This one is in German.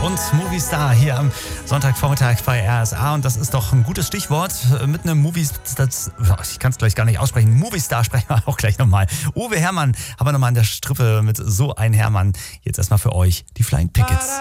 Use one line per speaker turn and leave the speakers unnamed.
und Movistar hier am Sonntagvormittag bei RSA. Und das ist doch ein gutes Stichwort. Mit einem ich kann es gleich gar nicht aussprechen. Movistar sprechen wir auch gleich nochmal. Uwe Herrmann haben wir nochmal an der Strippe mit so ein Herrmann. Jetzt erstmal für euch die Flying Pickets.